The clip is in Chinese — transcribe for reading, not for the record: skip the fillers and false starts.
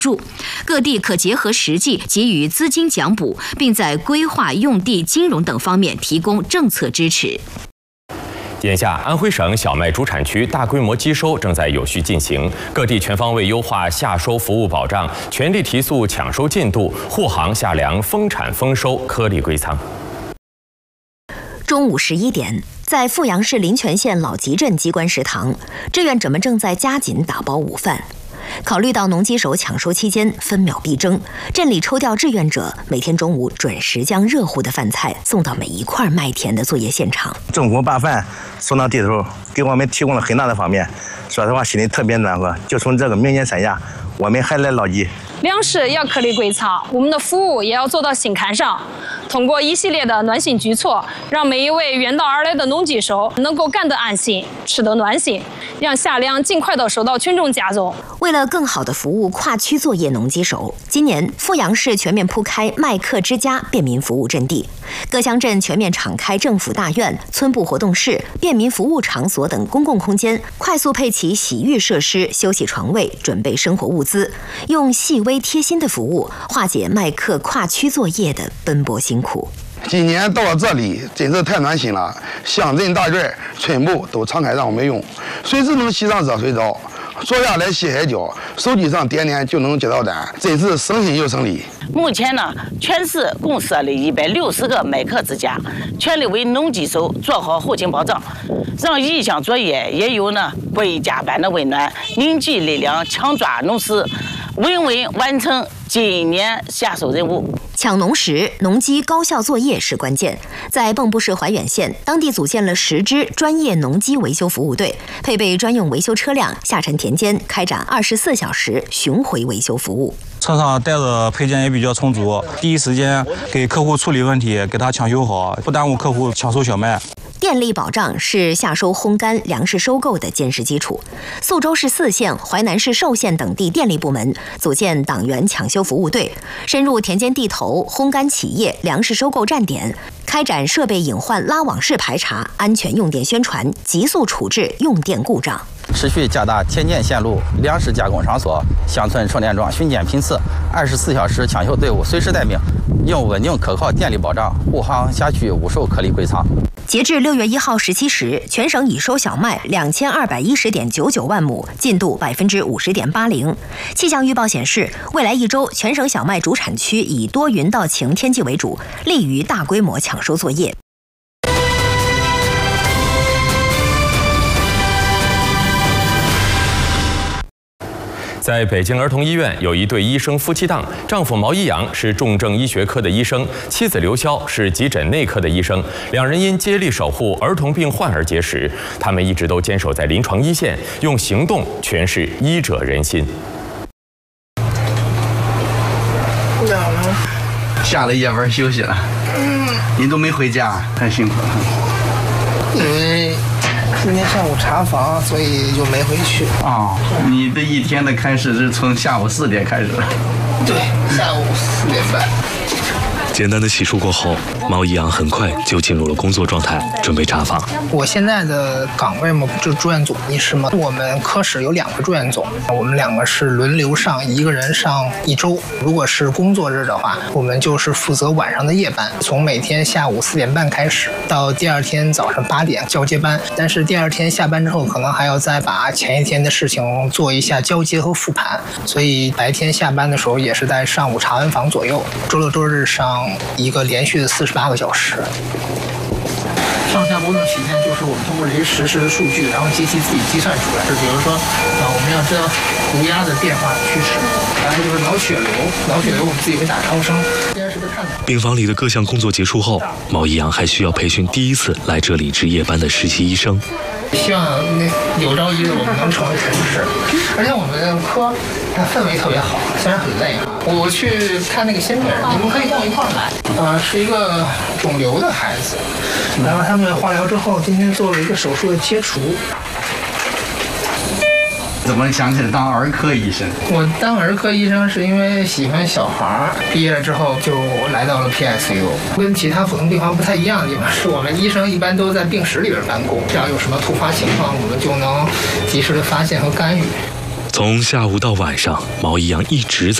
助，各地可结合实际给予资金奖补，并在规划、用地、金融等方面提供政策支持。 眼下，安徽省小麦主产区大规模机收正在有序进行，各地全方位优化夏收服务保障，全力提速抢收进度，护航夏粮丰产丰收，颗粒归仓。 中午11点，在阜阳市临泉县老集镇机关食堂，志愿者们正在加紧打包午饭。考虑到农机手抢收期间分秒必争，镇里抽调志愿者每天中午准时将热乎的饭菜送到每一块麦田的作业现场。 政府把饭送到地头，给我们提供了很大的方便。说实话，心里特别暖和。就从这个明年3下，我们还来捞鸡。 粮食要颗粒归仓，我们的服务也要做到心坎上。通过一系列的暖心举措，让每一位远道而来的农机手能够干得安心，吃得暖心，让夏粮尽快地收到群众家中。 为了更好地服务跨区作业农机手，今年阜阳市全面铺开麦客之家便民服务阵地，各乡镇全面敞开政府大院、村部活动室、便民服务场所等公共空间，快速配齐洗浴设施、休息床位，准备生活物资，用细微贴心的服务化解麦客跨区作业的奔波辛苦。 今年到了这里，真是太暖心了。乡镇大院、村部都敞开让我们用，随时能洗上热水澡，坐下来歇歇脚，手机上点点就能接到单，真是省心又省力。 目前呢，全市共设立160个麦客之家，全力为农机手做好后勤保障，让异乡作业也有归家般的温暖，凝聚力量，抢抓农时，稳稳完成今年夏收任务。 抢农时，农机高效作业是关键。在蚌埠市怀远县，当地组建了10支专业农机维修服务队，配备专用维修车辆，下沉田间，开展24小时巡回维修服务。 车上带的配件也比较充足，第一时间给客户处理问题，给他抢修好，不耽误客户抢收小麦。 电力保障是夏收烘干、粮食收购的坚实基础。宿州市4县、淮南市寿县等地电力部门组建党员抢修服务队，深入田间地头、烘干企业、粮食收购站点，开展设备隐患拉网式排查、安全用电宣传，急速处置用电故障。 持续加大田间线路、粮食加工场所、乡村充电桩巡检频次，24小时抢修队伍随时待命，用稳定可靠电力保障护航辖区五收颗粒归仓。 截至6月1号17时，全省已收小麦2210.99万亩，进度50.80%。气象预报显示，未来1周全省小麦主产区以多云到晴天气为主，利于大规模抢收作业。 在北京儿童医院，有一对医生夫妻档，丈夫毛一阳是重症医学科的医生，妻子刘潇是急诊内科的医生，两人因接力守护儿童病患而结识，他们一直都坚守在临床一线，用行动诠释医者仁心。 下了夜班休息了，您都没回家，太辛苦了。 因为今天上午查房，所以就没回去。 哦，你的一天的开始是从下午4点开始的？ 对，下午4点半。 简单的洗漱过后，毛一阳很快就进入了工作状态，准备查房。 我现在的岗位嘛，就是住院总医师嘛。我们科室有2个住院总，我们2个是轮流上，一个人上1周。如果是工作日的话，我们就是负责晚上的夜班，从每天下午4点半开始，到第2天早上8点交接班。但是第2天下班之后，可能还要再把前一天的事情做一下交接和复盘，所以白天下班的时候也是在上午查完房左右。周六周日上一个连续的48个小时。上下波动曲线就是我们通过这些实时的数据，然后机器自己计算出来。就比如说，我们要知道颅压的变化趋势，还有就是脑血流，脑血流我们自己会打超声。 病房里的各项工作结束后，毛一阳还需要培训第一次来这里值夜班的实习医生。 希望有朝一日我们能成为同事，而且我们的科氛围特别好，虽然很累啊。我去看那个新病人，你们可以跟我一块儿来。是一个肿瘤的孩子，然后他们化疗之后，今天做了一个手术的切除。 怎么想起来当儿科医生？ 我当儿科医生是因为喜欢小孩儿，毕业了之后就来到了 PSU。跟其他普通病房不太一样的地方是我们医生一般都在病室里边办公，只要有什么突发情况，我们就能及时的发现和干预。 从下午到晚上，毛一阳一直在